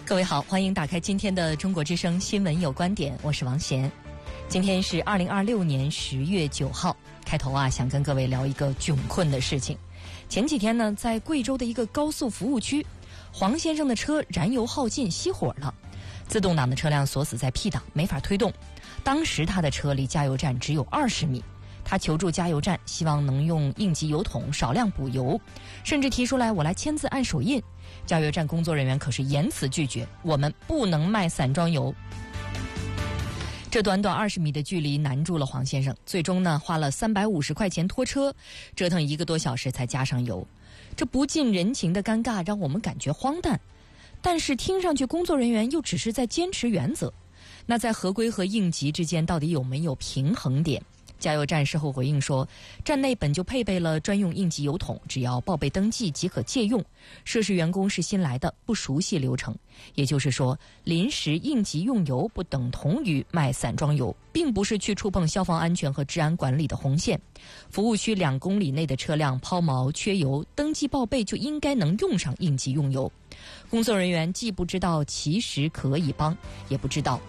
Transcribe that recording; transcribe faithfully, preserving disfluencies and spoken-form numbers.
各位好，欢迎打开今天的中国之声新闻有观点，我是王贤。今天是二零二六年十月九号，开头啊，想跟各位聊一个窘困的事情。前几天呢，在贵州的一个高速服务区，黄先生的车燃油耗尽熄火了，自动挡的车辆锁死在 P 档，没法推动。当时他的车离加油站只有二十米，他求助加油站，希望能用应急油桶少量补油，甚至提出来我来签字按手印。加油站工作人员可是严词拒绝，我们不能卖散装油。这短短二十米的距离难住了黄先生，最终呢花了三百五十块钱拖车，折腾一个多小时才加上油。这不近人情的尴尬让我们感觉荒诞，但是听上去工作人员又只是在坚持原则。那在合规和应急之间到底有没有平衡点？加油站事后回应说，站内本就配备了专用应急油桶，只要报备登记即可借用。涉事员工是新来的，不熟悉流程。也就是说，临时应急用油不等同于卖散装油，并不是去触碰消防安全和治安管理的红线。服务区两公里内的车辆抛锚缺油，登记报备就应该能用上应急用油。工作人员既不知道其实可以帮，也不知道